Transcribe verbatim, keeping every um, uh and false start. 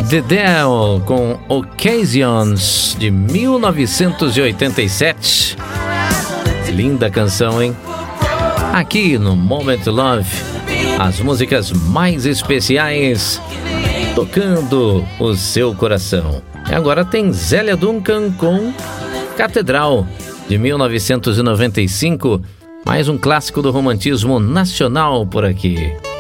The Dell com Occasions de mil novecentos e oitenta e sete. Linda canção, hein? Aqui no Moment to Love, as músicas mais especiais tocando o seu coração. E agora tem Zélia Duncan com Catedral de mil novecentos e noventa e cinco, mais um clássico do romantismo nacional por aqui.